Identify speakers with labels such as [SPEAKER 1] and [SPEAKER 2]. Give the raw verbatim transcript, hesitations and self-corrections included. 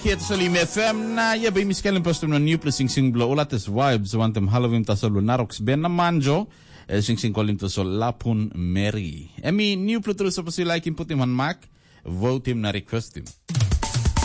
[SPEAKER 1] Kiet Salim F M na ia bay miskelen postum na new plus sing sing blo ulates vibes wantem Halloween ta solo narox ben na manjo sing sing kolim to sol lapun Mary. Emi new plus terus apa sila ikin putim han mak vote him na request him.